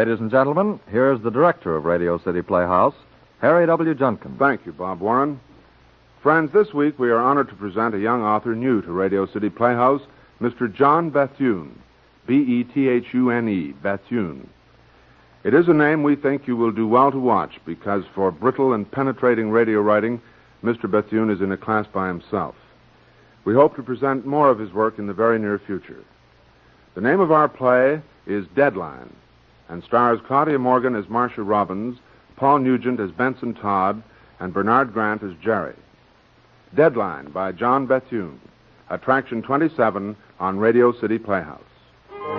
Ladies and gentlemen, here's the director of Radio City Playhouse, Harry W. Junkin. Thank you, Bob Warren. Friends, this week we are honored to present a young author new to Radio City Playhouse, Mr. John Bethune, B-E-T-H-U-N-E, Bethune. It is a name we think you will do well to watch because for brittle and penetrating radio writing, Mr. Bethune is in a class by himself. We hope to present more of his work in the very near future. The name of our play is Deadline, and stars Claudia Morgan as Marcia Robbins, Paul Nugent as Benson Todd, and Bernard Grant as Jerry. Deadline by John Bethune, Attraction 27 on Radio City Playhouse.